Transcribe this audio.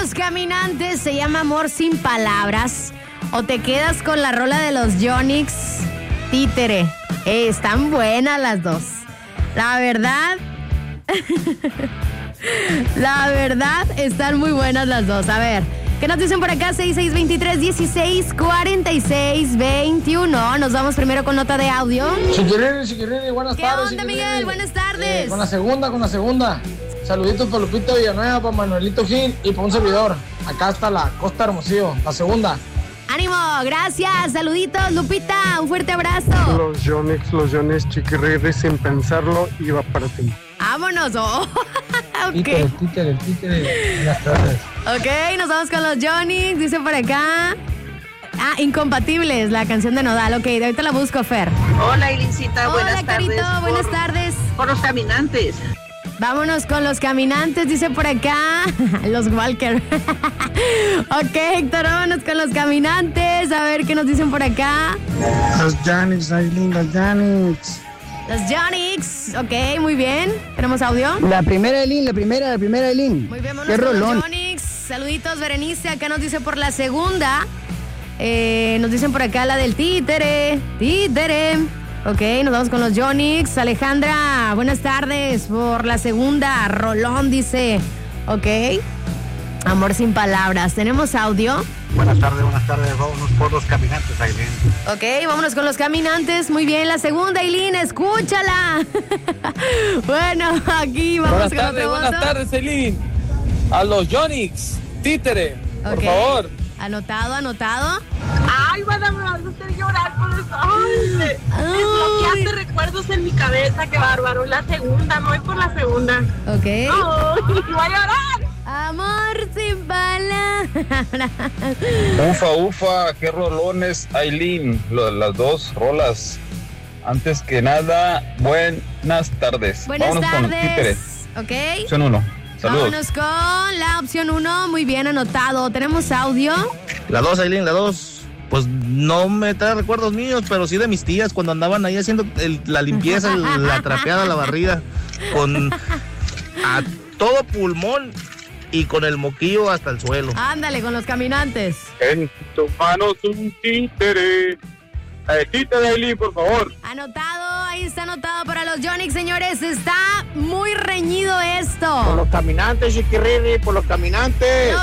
Los Caminantes, se llama Amor sin Palabras. O te quedas con la rola de los Yonix, Títere. Están buenas las dos. La verdad, están muy buenas las dos. A ver, ¿qué nos dicen por acá? 6623-1646-21. Nos vamos primero con nota de audio. Chiquirrini, buenas tardes. ¿Qué onda, Miguel? Buenas tardes. Con la segunda. Saluditos para Lupita Villanueva, para Manuelito Gil y para un servidor. Acá está la Costa Hermosillo, la segunda. ¡Ánimo! Gracias. Saluditos, Lupita. Un fuerte abrazo. Los Yonix, Chiquirrini, sin pensarlo, iba para ti. ¡Vámonos! Oh. Okay. Títere. Buenas tardes. Ok, nos vamos con los Yonix. Dice por acá... Incompatibles, la canción de Nodal. Ok, de ahorita la busco, Fer. Hola, Ilincita. Buenas tardes. Hola, Carito. Buenas tardes. Por los Caminantes. Vámonos con los Caminantes, dice por acá. Los Walker. Ok, Héctor, vámonos con los Caminantes. A ver qué nos dicen por acá. Los Yonix, Aileen, los Yonix. Los Yonix. Ok, muy bien. ¿Tenemos audio? La primera Aileen. Muy bien, vámonos Qué con rolón. los Yonix. Saluditos, Berenice. Acá nos dice por la segunda. Nos dicen por acá la del Títere. Ok, nos vamos con los Yonix. Alejandra, buenas tardes. Por la segunda, Rolón dice. Ok. Amor sin palabras. ¿Tenemos audio? Buenas tardes. Vámonos por los Caminantes, Aileen. Ok, vámonos con los Caminantes. Muy bien, la segunda, Aileen, escúchala. Bueno, aquí vamos con otro voto. Buenas tardes, Aileen. A los Yonix, Títere, por favor. Anotado. Ay, van a hacer llorar con eso. Ay, desbloqueaste recuerdos en mi cabeza, qué bárbaro. La segunda, me voy por la segunda. Ok. Ay, voy a llorar. Amor sin palabras. Ufa, qué rolones, Aileen. Las dos rolas. Antes que nada, buenas tardes. Buenas Vámonos tardes. con Títere. Ok. Opción 1. Saludos. Vámonos con la opción 1. Muy bien anotado. ¿Tenemos audio? La 2, Aileen, la 2. Pues no me trae recuerdos míos, pero sí de mis tías cuando andaban ahí haciendo la limpieza, la trapeada, la barrida, con a todo pulmón y con el moquillo hasta el suelo. Ándale, con los Caminantes. En tus manos un títere. Títere, Aileen, por favor. Anotado, ahí está anotado para los Yonix, señores. Está muy reñido esto. Por los Caminantes, Chiquirrini, por los Caminantes.